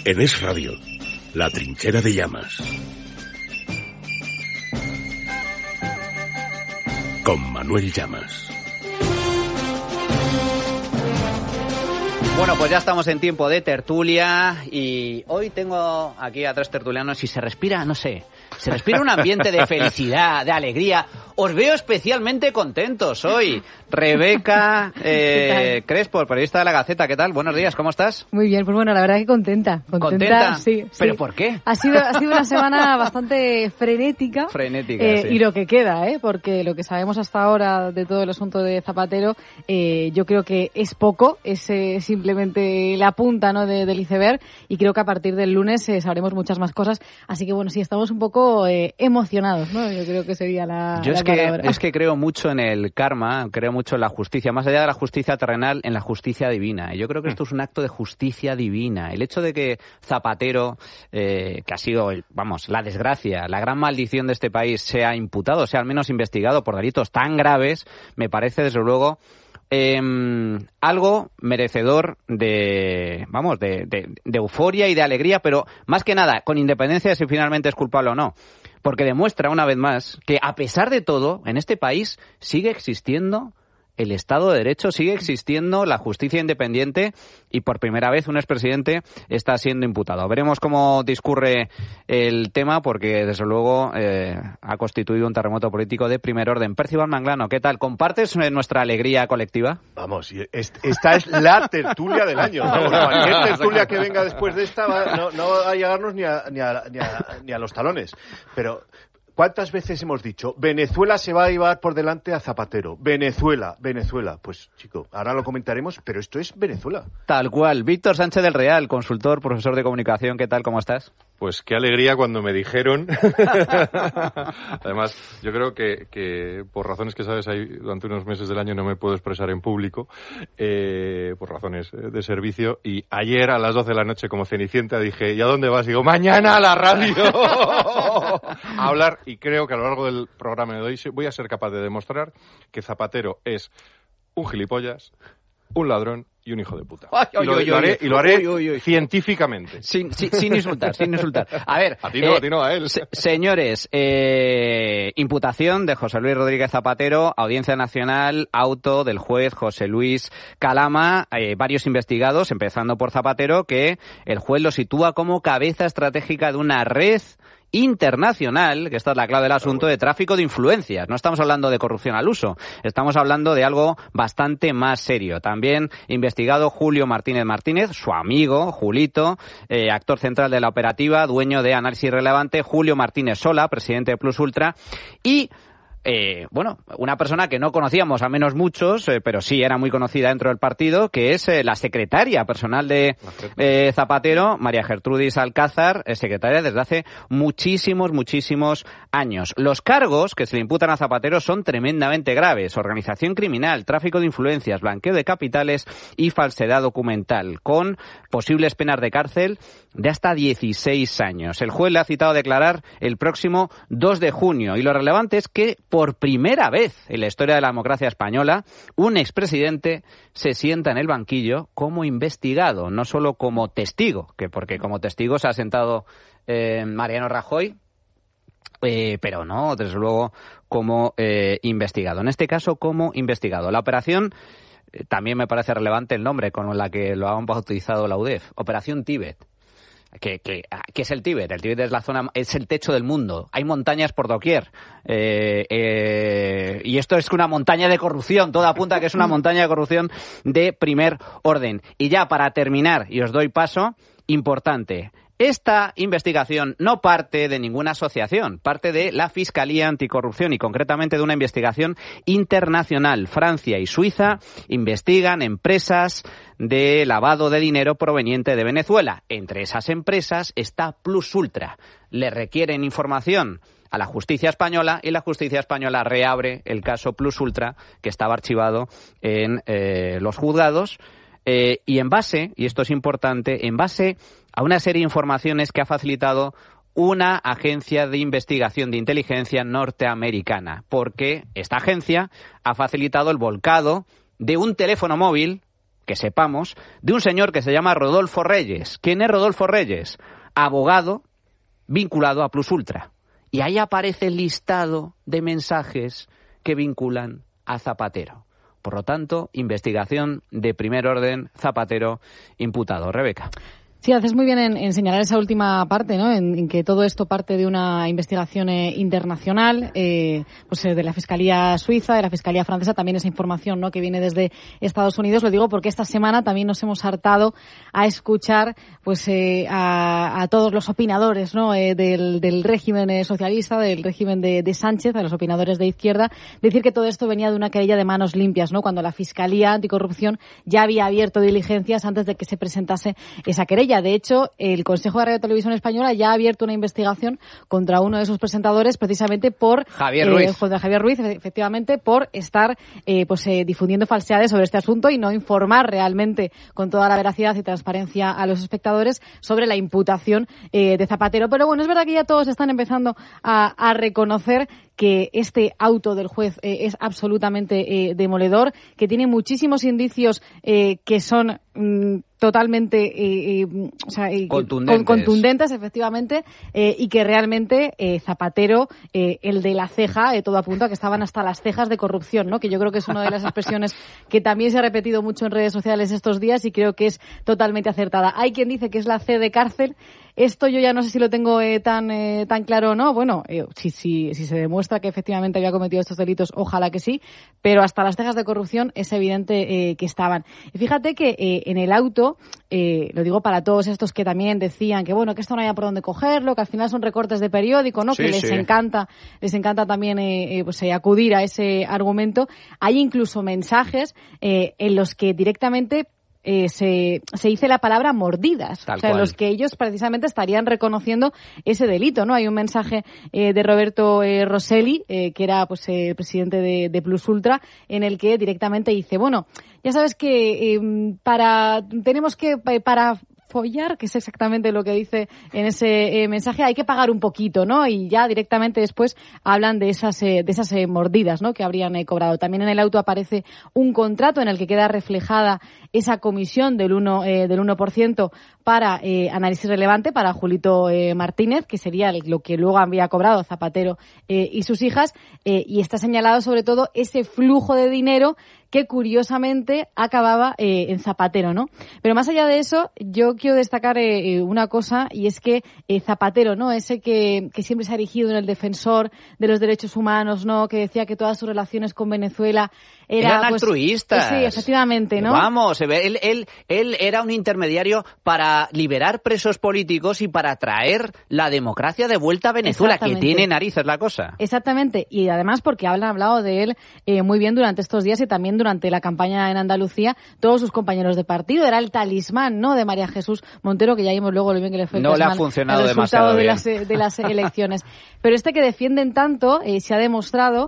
En Es Radio, La Trinchera de Llamas. Con Manuel Llamas. Bueno, pues ya estamos en tiempo de tertulia y hoy tengo aquí a 3 tertulianos y se respira, no sé, se respira un ambiente de felicidad, de alegría. Os veo especialmente contentos hoy. Rebeca Crespo, periodista de La Gaceta, ¿qué tal? Buenos días, ¿cómo estás? Muy bien, pues bueno, la verdad que contenta. ¿Contenta? Sí. ¿Pero por qué? Ha sido una semana bastante frenética. Sí. Y lo que queda, porque lo que sabemos hasta ahora de todo el asunto de Zapatero, yo creo que es poco, es simplemente la punta, ¿no?, del iceberg, y creo que a partir del lunes sabremos muchas más cosas. Así que bueno, sí, estamos un poco emocionados, ¿no? Yo creo que sería la palabra. Es que creo mucho en el karma, creo mucho en la justicia, más allá de la justicia terrenal, en la justicia divina. Y yo creo que esto es un acto de justicia divina. El hecho de que Zapatero, que ha sido, la desgracia, la gran maldición de este país, sea imputado, sea al menos investigado por delitos tan graves, me parece desde luego algo merecedor de euforia y de alegría, pero más que nada, con independencia de si finalmente es culpable o no. Porque demuestra una vez más que, a pesar de todo, en este país sigue existiendo el Estado de Derecho, sigue existiendo la justicia independiente y por primera vez un expresidente está siendo imputado. Veremos cómo discurre el tema porque, desde luego, ha constituido un terremoto político de primer orden. Percival Manglano, ¿qué tal? ¿Compartes nuestra alegría colectiva? Vamos, esta es la tertulia del año. Cualquier tertulia que venga después de esta no va a llegarnos ni a los talones. Pero ¿cuántas veces hemos dicho Venezuela se va a llevar por delante a Zapatero? Venezuela. Pues, chico, ahora lo comentaremos, pero esto es Venezuela. Tal cual. Víctor Sánchez del Real, consultor, profesor de comunicación. ¿Qué tal? ¿Cómo estás? Pues qué alegría cuando me dijeron. Además, yo creo que por razones que sabes, ahí durante unos meses del año no me puedo expresar en público, por razones de servicio. Y ayer a las 12 de la noche, como Cenicienta, dije, ¿y a dónde vas? Digo, mañana a la radio a hablar. Y creo que a lo largo del programa de hoy voy a ser capaz de demostrar que Zapatero es un gilipollas, un ladrón y un hijo de puta. Y lo haré científicamente. Sin insultar. A ver. A ti no, a él. Señores, imputación de José Luis Rodríguez Zapatero, Audiencia Nacional, auto del juez José Luis Calama, varios investigados, empezando por Zapatero, que el juez lo sitúa como cabeza estratégica de una red internacional, que esta es la clave del asunto, de tráfico de influencias. No estamos hablando de corrupción al uso, estamos hablando de algo bastante más serio. También investigado Julio Martínez, su amigo, Julito, actor central de la operativa, dueño de Análisis Relevante, Julio Martínez Sola, presidente de Plus Ultra, y una persona que no conocíamos, a menos muchos, pero sí era muy conocida dentro del partido, que es la secretaria personal de Zapatero, María Gertrudis Alcázar, secretaria desde hace muchísimos años. Los cargos que se le imputan a Zapatero son tremendamente graves: organización criminal, tráfico de influencias, blanqueo de capitales y falsedad documental, con posibles penas de cárcel de hasta 16 años. El juez le ha citado a declarar el próximo 2 de junio y lo relevante es que por primera vez en la historia de la democracia española un expresidente se sienta en el banquillo como investigado, no solo como testigo, porque como testigo se ha sentado Mariano Rajoy, pero no, desde luego, como investigado. En este caso, como investigado. La operación, también me parece relevante el nombre con la que lo han bautizado la UDEF, Operación Tíbet. ¿Qué es el Tíbet? El Tíbet es el techo del mundo. Hay montañas por doquier. Y esto es una montaña de corrupción. Todo apunta a que es una montaña de corrupción de primer orden. Y ya para terminar, y os doy paso, importante. Esta investigación no parte de ninguna asociación, parte de la Fiscalía Anticorrupción y concretamente de una investigación internacional. Francia y Suiza investigan empresas de lavado de dinero proveniente de Venezuela. Entre esas empresas está Plus Ultra. Le requieren información a la justicia española y la justicia española reabre el caso Plus Ultra, que estaba archivado en los juzgados. Y en base, y esto es importante, en base a una serie de informaciones que ha facilitado una agencia de investigación de inteligencia norteamericana, porque esta agencia ha facilitado el volcado de un teléfono móvil que sepamos, de un señor que se llama Rodolfo Reyes. ¿Quién es Rodolfo Reyes? Abogado vinculado a Plus Ultra. Y ahí aparece el listado de mensajes que vinculan a Zapatero. Por lo tanto, investigación de primer orden, Zapatero imputado. Rebeca. Sí, haces muy bien en señalar esa última parte, ¿no? En que todo esto parte de una investigación internacional, pues de la Fiscalía Suiza, de la Fiscalía Francesa, también esa información, ¿no? Que viene desde Estados Unidos. Lo digo porque esta semana también nos hemos hartado a escuchar, pues, a todos los opinadores, ¿no? Del régimen socialista, del régimen de Sánchez, a los opinadores de izquierda, decir que todo esto venía de una querella de manos limpias, ¿no? Cuando la Fiscalía Anticorrupción ya había abierto diligencias antes de que se presentase esa querella. De hecho, el Consejo de Radio y Televisión Española ya ha abierto una investigación contra uno de sus presentadores, precisamente por Javier Ruiz. Contra Javier Ruiz, efectivamente, por estar difundiendo falsedades sobre este asunto y no informar realmente con toda la veracidad y transparencia a los espectadores sobre la imputación de Zapatero. Pero bueno, es verdad que ya todos están empezando a reconocer que este auto del juez es absolutamente demoledor, que tiene muchísimos indicios que son totalmente contundentes, efectivamente, y que realmente Zapatero, el de la ceja, todo apunta a que estaban hasta las cejas de corrupción, ¿no? Que yo creo que es una de las expresiones que también se ha repetido mucho en redes sociales estos días y creo que es totalmente acertada. Hay quien dice que es la C de cárcel. Esto yo ya no sé si lo tengo tan claro o no. Bueno, si se demuestra que efectivamente había cometido estos delitos, ojalá que sí, pero hasta las cejas de corrupción es evidente que estaban. Y fíjate que en el auto, lo digo para todos estos que también decían que bueno, que esto no había por dónde cogerlo, que al final son recortes de periódico, ¿no? Sí, que les encanta también acudir a ese argumento. Hay incluso mensajes en los que directamente se dice la palabra mordidas, Tal cual. En los que ellos precisamente estarían reconociendo ese delito, ¿no? Hay un mensaje de Roberto Rosselli, que era pues el presidente de Plus Ultra, en el que directamente dice, bueno, ya sabes que para follar, que es exactamente lo que dice en ese mensaje, hay que pagar un poquito, ¿no? Y ya directamente después hablan de esas mordidas, ¿no? Que habrían cobrado. También en el auto aparece un contrato en el que queda reflejada esa comisión del 1% para análisis relevante para Julito Martínez, que sería lo que luego había cobrado Zapatero y sus hijas, y está señalado sobre todo ese flujo de dinero que curiosamente acababa en Zapatero, ¿no? Pero más allá de eso, yo quiero destacar una cosa, y es que Zapatero, ¿no? Ese que siempre se ha erigido en el defensor de los derechos humanos, ¿no? Que decía que todas sus relaciones con Venezuela eran altruistas. Sí, efectivamente, ¿no? Vamos, él era un intermediario para liberar presos políticos y para traer la democracia de vuelta a Venezuela, que tiene narices la cosa. Exactamente, y además porque han hablado de él muy bien durante estos días y también durante la campaña en Andalucía, todos sus compañeros de partido. Era el talismán, ¿no?, de María Jesús Montero, que ya vimos luego lo bien que le fue el le ha funcionado demasiado bien de las elecciones. Pero que defienden tanto se ha demostrado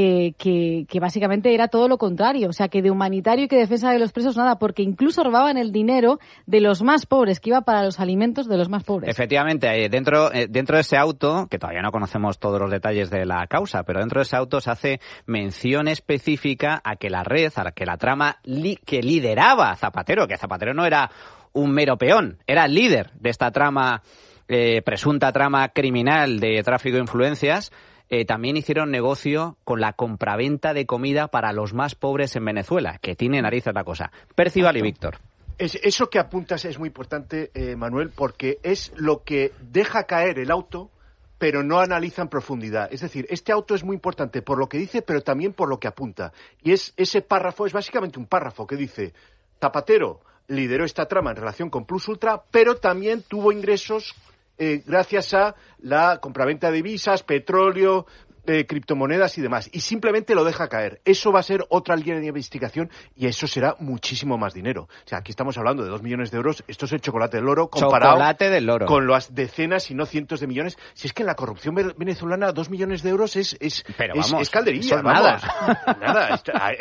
que básicamente era todo lo contrario, o sea, que de humanitario y que defensa de los presos nada, porque incluso robaban el dinero de los más pobres, que iba para los alimentos de los más pobres. Efectivamente, dentro de ese auto, que todavía no conocemos todos los detalles de la causa, pero dentro de ese auto se hace mención específica a que la red, a que la trama que lideraba Zapatero, que Zapatero no era un mero peón, era el líder de esta trama, presunta trama criminal de tráfico de influencias. También hicieron negocio con la compraventa de comida para los más pobres en Venezuela, que tiene narices la cosa. Percival y Víctor. Eso que apuntas es muy importante, Manuel, porque es lo que deja caer el auto, pero no analiza en profundidad. Es decir, este auto es muy importante por lo que dice, pero también por lo que apunta. Y ese párrafo es básicamente un párrafo que dice: Zapatero lideró esta trama en relación con Plus Ultra, pero también tuvo ingresos gracias a la compraventa de divisas, petróleo, criptomonedas y demás. Y simplemente lo deja caer. Eso va a ser otra línea de investigación y eso será muchísimo más dinero. O sea, aquí estamos hablando de 2 millones de euros. Esto es el chocolate del oro comparado con las decenas, si no cientos de millones. Si es que en la corrupción venezolana 2 millones de euros es calderilla. Vamos. Nada.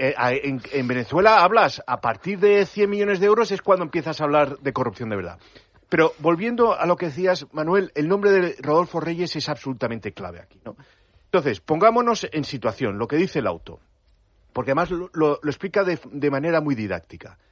En Venezuela hablas, a partir de 100 millones de euros es cuando empiezas a hablar de corrupción de verdad. Pero volviendo a lo que decías, Manuel, el nombre de Rodolfo Reyes es absolutamente clave aquí, ¿no? Entonces, pongámonos en situación, lo que dice el auto, porque además lo explica de manera muy didáctica.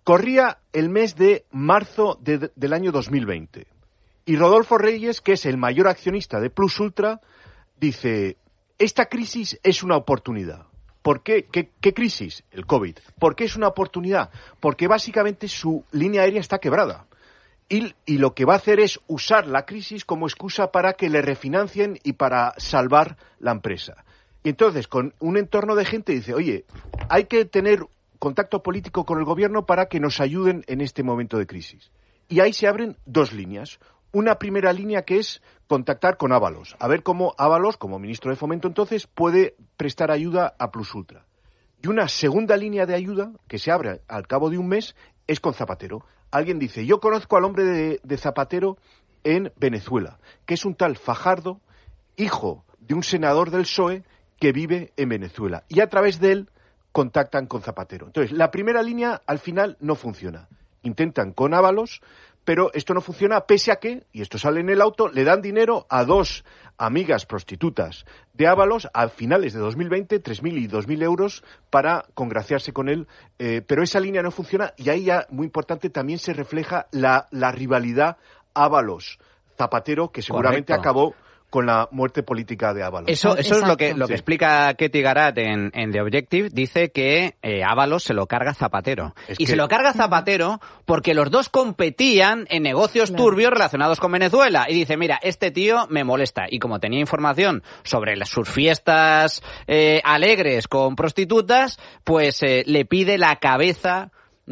Corría el mes de marzo del año 2020 y Rodolfo Reyes, que es el mayor accionista de Plus Ultra, dice, esta crisis es una oportunidad. ¿Por qué? ¿Qué crisis? El COVID. ¿Por qué es una oportunidad? Porque básicamente su línea aérea está quebrada. Y lo que va a hacer es usar la crisis como excusa para que le refinancien y para salvar la empresa. Y entonces, con un entorno de gente, dice, oye, hay que tener contacto político con el gobierno para que nos ayuden en este momento de crisis. Y ahí se abren dos líneas. Una primera línea que es contactar con Ábalos, a ver cómo Ábalos, como ministro de Fomento entonces, puede prestar ayuda a Plus Ultra. Y una segunda línea de ayuda, que se abre al cabo de un mes, es con Zapatero. Alguien dice, yo conozco al hombre de Zapatero en Venezuela, que es un tal Fajardo, hijo de un senador del PSOE que vive en Venezuela. Y a través de él contactan con Zapatero. Entonces, la primera línea al final no funciona. Intentan con Ábalos, pero esto no funciona pese a que, y esto sale en el auto, le dan dinero a dos amigas prostitutas de Ábalos a finales de 2020, 3.000 y 2.000 euros para congraciarse con él, pero esa línea no funciona y ahí ya, muy importante, también se refleja la rivalidad Ábalos-Zapatero que seguramente acabó con la muerte política de Ábalos. Eso es lo que explica Ketty Garat en The Objective. Dice que Ábalos se lo carga Zapatero. Se lo carga Zapatero porque los dos competían en negocios turbios relacionados con Venezuela. Y dice, mira, este tío me molesta. Y como tenía información sobre sus fiestas alegres con prostitutas, pues le pide la cabeza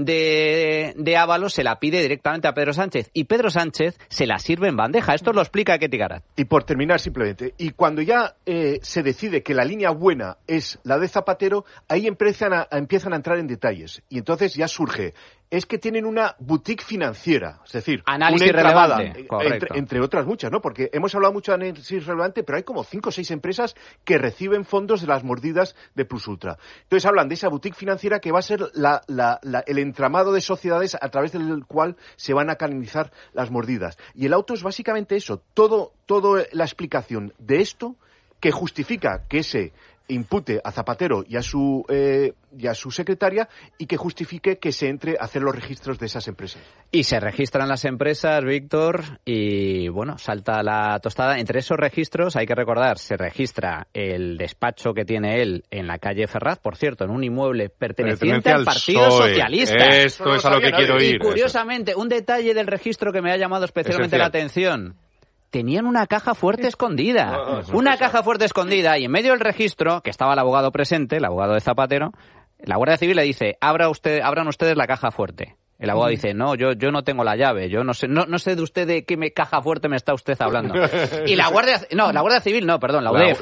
de Ábalos, se la pide directamente a Pedro Sánchez y Pedro Sánchez se la sirve en bandeja. Esto lo explica Ketty Garat. Y por terminar simplemente, y cuando ya se decide que la línea buena es la de Zapatero, ahí empiezan a entrar en detalles y entonces ya surge, es que tienen una boutique financiera, es decir, análisis una entramada, relevante, entre otras muchas, ¿no? Porque hemos hablado mucho de análisis relevante, pero hay como 5 o 6 empresas que reciben fondos de las mordidas de Plus Ultra. Entonces hablan de esa boutique financiera que va a ser el entramado de sociedades a través del cual se van a canalizar las mordidas. Y el auto es básicamente eso, todo la explicación de esto que justifica que se impute a Zapatero y a su secretaria y que justifique que se entre a hacer los registros de esas empresas. Y se registran las empresas, Víctor, y bueno, salta la tostada. Entre esos registros, hay que recordar, se registra el despacho que tiene él en la calle Ferraz, por cierto, en un inmueble perteneciente al Partido Socialista. Esto es a lo que quiero ir. Y curiosamente, un detalle del registro que me ha llamado especialmente la atención. Tenían una caja fuerte escondida. Una caja fuerte escondida. Y en medio del registro, que estaba el abogado presente, el abogado de Zapatero, la Guardia Civil le dice, abran ustedes la caja fuerte. El abogado dice, no, yo no tengo la llave, yo no sé de usted de qué caja fuerte me está usted hablando. Y la Guardia Civil, la UDEF.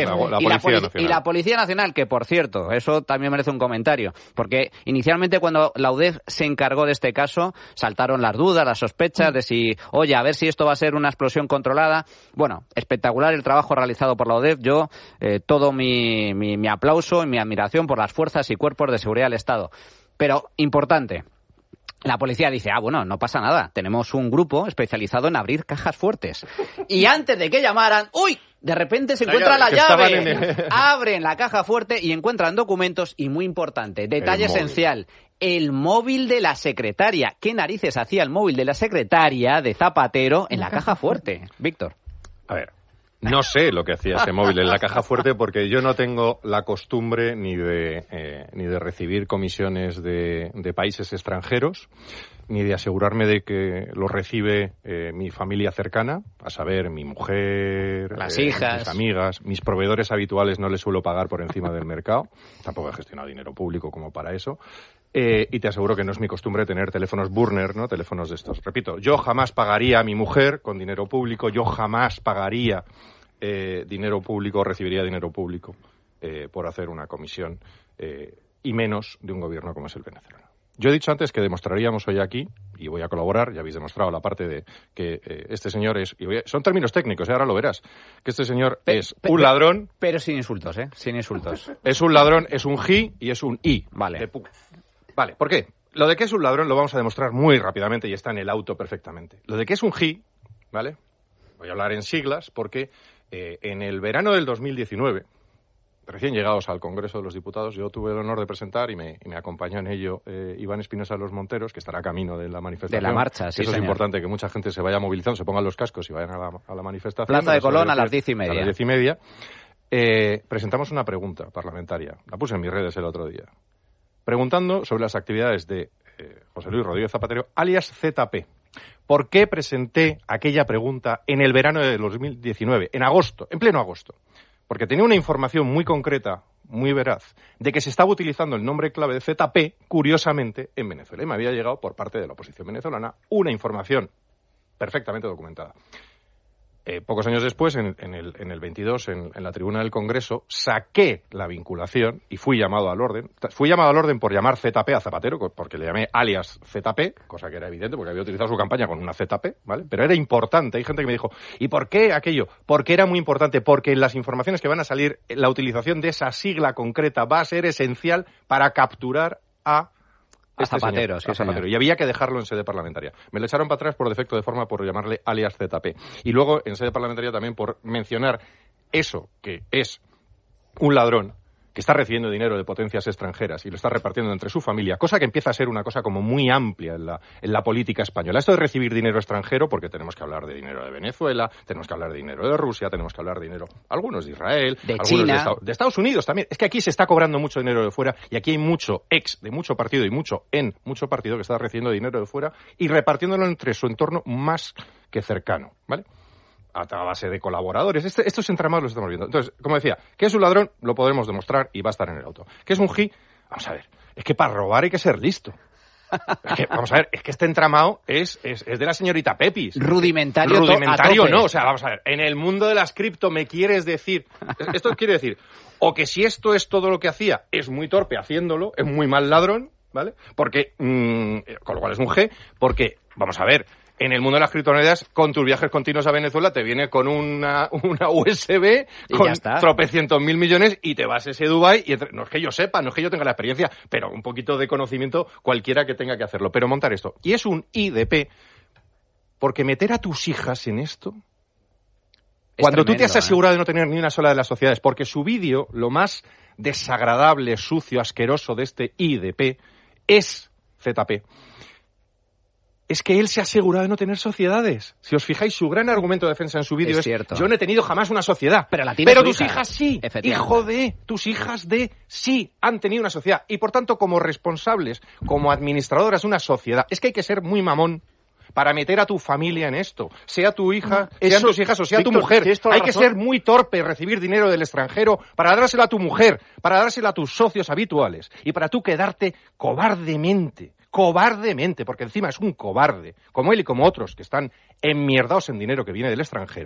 Y la Policía Nacional, que por cierto, eso también merece un comentario, porque inicialmente cuando la UDEF se encargó de este caso, saltaron las dudas, las sospechas de si, oye, a ver si esto va a ser una explosión controlada. Bueno, espectacular el trabajo realizado por la UDEF. Yo, todo mi aplauso y mi admiración por las fuerzas y cuerpos de seguridad del Estado. Pero, importante, la policía dice, bueno, no pasa nada, tenemos un grupo especializado en abrir cajas fuertes. Y antes de que llamaran, ¡uy!, de repente se encuentra la llave. Abren la caja fuerte y encuentran documentos y, muy importante, detalle esencial, el móvil de la secretaria. ¿Qué narices hacía el móvil de la secretaria de Zapatero en la caja fuerte? Víctor. A ver. No sé lo que hacía ese móvil en la caja fuerte porque yo no tengo la costumbre ni de recibir comisiones de países extranjeros, ni de asegurarme de que lo recibe mi familia cercana, a saber, mi mujer, las hijas, mis amigas, mis proveedores habituales no les suelo pagar por encima del mercado, tampoco he gestionado dinero público como para eso. Y te aseguro que no es mi costumbre tener teléfonos burner, ¿no? Teléfonos de estos. Repito, yo jamás pagaría a mi mujer con dinero público, yo jamás pagaría dinero público, recibiría dinero público por hacer una comisión, y menos de un gobierno como es el venezolano. Yo he dicho antes que demostraríamos hoy aquí, y voy a colaborar, ya habéis demostrado la parte de que este señor es... son términos técnicos, ahora lo verás, que este señor es un ladrón... Pero sin insultos, sin insultos. Es un ladrón, es un ji y es un i. Vale. Vale, ¿por qué? Lo de que es un ladrón lo vamos a demostrar muy rápidamente y está en el auto perfectamente. Lo de que es un ji, ¿vale? Voy a hablar en siglas porque en el verano del 2019 recién llegados al Congreso de los Diputados. Yo tuve el honor de presentar y me acompañó en ello Iván Espinosa de los Monteros, que estará a camino de la manifestación. De la marcha, sí, Eso señor. es importante, que mucha gente se vaya movilizando, se pongan los cascos y vayan a la manifestación. Plaza de Colón a las 10:30. A las 10:30. Presentamos una pregunta parlamentaria. La puse en mis redes el otro día. Preguntando sobre las actividades de José Luis Rodríguez Zapatero, alias ZP. ¿Por qué presenté aquella pregunta en el verano de 2019, en agosto, en pleno agosto? Porque tenía una información muy concreta, muy veraz, de que se estaba utilizando el nombre clave de ZP, curiosamente, en Venezuela. Y me había llegado por parte de la oposición venezolana una información perfectamente documentada. Pocos años después, en el 22, en la tribuna del Congreso, saqué la vinculación y fui llamado al orden. Fui llamado al orden por llamar ZP a Zapatero, porque le llamé alias ZP, cosa que era evidente, porque había utilizado su campaña con una ZP, ¿vale? Pero era importante. Hay gente que me dijo, ¿y por qué aquello? Porque era muy importante, porque en las informaciones que van a salir, la utilización de esa sigla concreta va a ser esencial para capturar a Zapatero, señor, sí, señor. Y había que dejarlo en sede parlamentaria. Me lo echaron para atrás por defecto de forma por llamarle alias ZP. Y luego en sede parlamentaria también por mencionar eso que es un ladrón que está recibiendo dinero de potencias extranjeras y lo está repartiendo entre su familia, cosa que empieza a ser una cosa como muy amplia en la política española. Esto de recibir dinero extranjero, porque tenemos que hablar de dinero de Venezuela, tenemos que hablar de dinero de Rusia, tenemos que hablar de dinero, algunos de Israel, de algunos China, de Estados Unidos también. Es que aquí se está cobrando mucho dinero de fuera y aquí hay mucho ex de mucho partido y mucho partido que está recibiendo dinero de fuera y repartiéndolo entre su entorno más que cercano, ¿vale? A base de colaboradores. Estos entramados los estamos viendo. Entonces, como decía, ¿qué es un ladrón? Lo podremos demostrar y va a estar en el auto. ¿Qué es un GI? Vamos a ver, es que para robar hay que ser listo. Vamos a ver, es que este entramado es de la señorita Pepis. Rudimentario Rudimentario no, o sea, vamos a ver, en el mundo de las cripto me quieres decir, esto quiere decir, o que si esto es todo lo que hacía, es muy torpe haciéndolo, es muy mal ladrón, ¿vale? Porque, con lo cual es un G, porque, vamos a ver, en el mundo de las criptomonedas, con tus viajes continuos a Venezuela, te viene con una USB y con tropecientos mil millones y te vas a ese Dubái. No es que yo sepa, no es que yo tenga la experiencia, pero un poquito de conocimiento cualquiera que tenga que hacerlo. Pero montar esto. Y es un IDP, porque meter a tus hijas en esto, cuando tú te has asegurado de no tener ni una sola de las sociedades, porque su vídeo, lo más desagradable, sucio, asqueroso de este IDP, es ZP. Es que él se ha asegurado de no tener sociedades. Si os fijáis, su gran argumento de defensa en su vídeo es yo no he tenido jamás una sociedad. Pero tus hijas sí. Hijo de, tus hijas sí han tenido una sociedad. Y por tanto, como responsables, como administradoras de una sociedad, es que hay que ser muy mamón para meter a tu familia en esto. Sea tu hija, sean tus hijas o sea Víctor, tu mujer. Hay que ser muy torpe recibir dinero del extranjero para dárselo a tu mujer, para dárselo a tus socios habituales y para tú quedarte cobardemente, porque encima es un cobarde, como él y como otros que están enmierdados en dinero que viene del extranjero.